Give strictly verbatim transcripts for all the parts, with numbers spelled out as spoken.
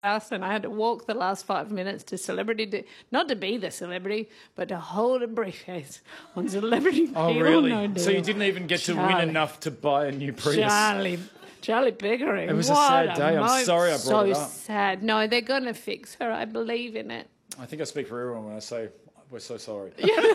house and I had to walk the last five minutes to celebrity, to, not to be the celebrity, but to hold a briefcase on celebrity. Oh, Deal really? No Deal. So you didn't even get Charlie. to win enough to buy a new Prius? Charlie, Charlie Pickering. It was a what sad day. I'm moment. sorry I brought so it up. So sad. No, they're going to fix her. I believe in it. I think I speak for everyone when I say we're so sorry.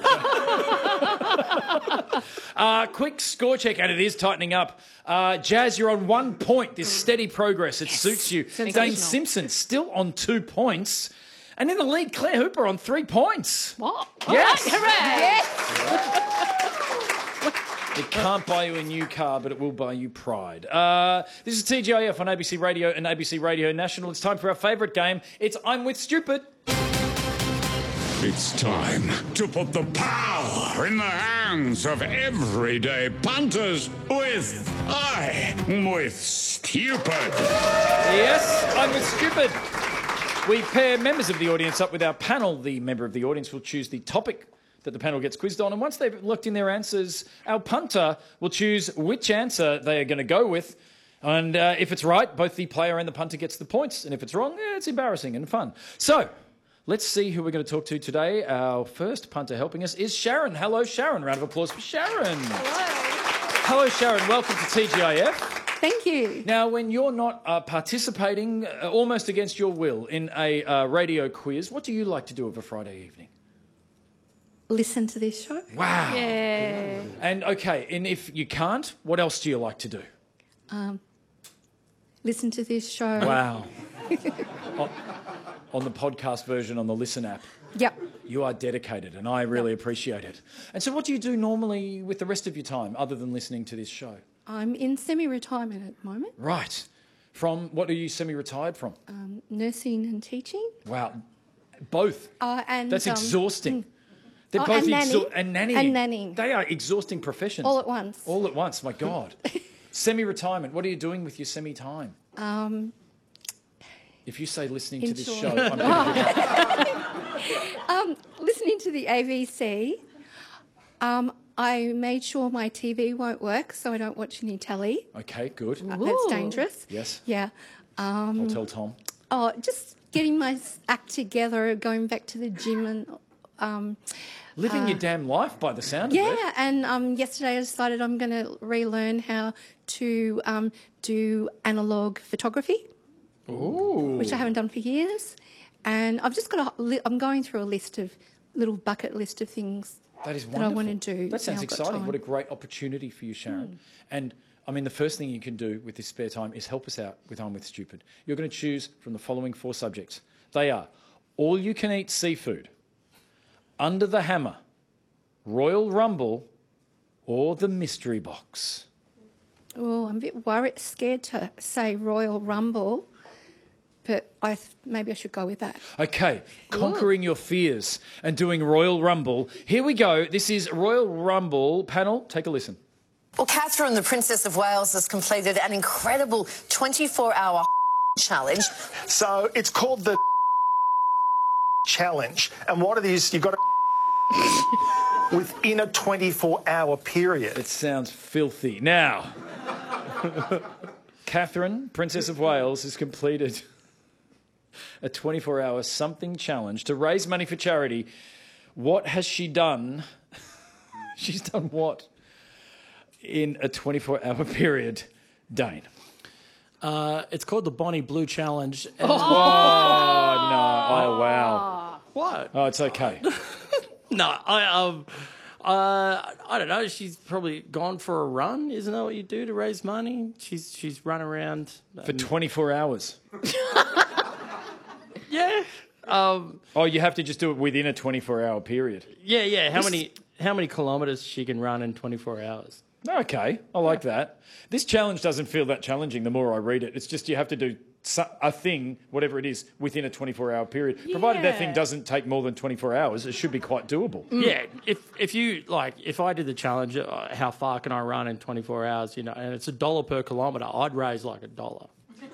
uh, quick score check, and it is tightening up. Uh, Jazz, you're on one point. There's steady progress. It yes. suits you. Dane Simpson still on two points. And in the lead, Claire Hooper on three points. What? Yes. All right, hooray. Yes. It can't buy you a new car, but it will buy you pride. Uh, this is T G I F on A B C Radio and A B C Radio National. It's time for our favourite game. It's I'm With Stupid. It's time to put the power in the hands of everyday punters with I'm With Stupid. Yes, I'm With Stupid. We pair members of the audience up with our panel. The member of the audience will choose the topic that the panel gets quizzed on, and once they've locked in their answers, our punter will choose which answer they are going to go with. And uh, if it's right, both the player and the punter gets the points. And if it's wrong, eh, it's embarrassing and fun. So let's see who we're going to talk to today. Our first punter helping us is Sharon. Hello, Sharon. Round of applause for Sharon. Hello. Hello, Sharon. Welcome to T G I F. Thank you. Now, when you're not uh, participating uh, almost against your will in a uh, radio quiz, what do you like to do of a Friday evening? Listen to this show. Wow. Yeah. And, okay, and if you can't, what else do you like to do? Um, listen to this show. Wow. on, on the podcast version on the Listen app. Yep. You are dedicated, and I really yep. appreciate it. And so what do you do normally with the rest of your time other than listening to this show? I'm in semi-retirement at the moment. Right. From, what are you semi-retired from? Um, nursing and teaching. Wow. Both. Uh, and That's um, exhausting. Mm. They're oh, both and, exha- nanny. and nannying. And nannying. They are exhausting professions. All at once. All at once, my God. Semi-retirement, what are you doing with your semi-time? Um, if you say listening to this enjoy. show, I'm going to um, listening to the A B C. Um, I made sure my T V won't work, so I don't watch any telly. Okay, good. Uh, that's dangerous. Yes. Yeah. Um, I'll tell Tom. Oh, just getting my act together, going back to the gym and... Um, Living uh, your damn life by the sound yeah, of it. Yeah, and um, yesterday I decided I'm going to relearn how to um, do analogue photography, Ooh. which I haven't done for years. And I've just got a... Li- I'm going through a list of... little bucket list of things that, is that I want to do. That sounds exciting. What a great opportunity for you, Sharon. Mm. And, I mean, the first thing you can do with this spare time is help us out with I'm With Stupid. You're going to choose from the following four subjects. They are all-you-can-eat seafood, Under the Hammer, Royal Rumble, or the Mystery Box. Oh, I'm a bit worried, scared to say Royal Rumble, but I th- maybe I should go with that. Okay, conquering Ooh. your fears and doing Royal Rumble. Here we go. This is Royal Rumble. Panel, take a listen. Well, Catherine, the Princess of Wales, has completed an incredible twenty-four hour challenge. So it's called the challenge, and what it is, you've got to within a twenty-four hour period. It sounds filthy. Now, Catherine, Princess of Wales, has completed a twenty-four hour something challenge to raise money for charity. What has she done? She's done what in a twenty-four hour period, Dane? Uh, it's called the Bonnie Blue Challenge. And oh, no. Oh, wow. What? Oh, it's okay. no, I um, uh, I don't know. She's probably gone for a run. Isn't that what you do to raise money? She's she's run around for twenty-four hours. yeah. Um, oh, you have to just do it within a twenty-four hour period. Yeah, yeah. How this... many how many kilometres she can run in twenty-four hours? Okay, I like yeah. that. This challenge doesn't feel that challenging the more I read it. It's just you have to do a thing, whatever it is, within a twenty-four hour period. Yeah. Provided that thing doesn't take more than twenty-four hours, it should be quite doable. Mm. Yeah, if if you, like, if I did the challenge, uh, how far can I run in twenty-four hours, you know, and it's a dollar per kilometre, I'd raise like a dollar.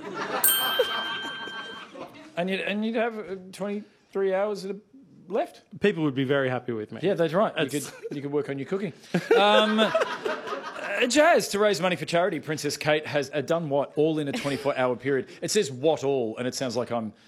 and, you'd, and you'd have twenty-three hours left. People would be very happy with me. Yeah, that's right. You could, you could work on your cooking. Um... Jazz, to raise money for charity, Princess Kate has uh, done what all in a twenty-four hour period? It says what all, and it sounds like I'm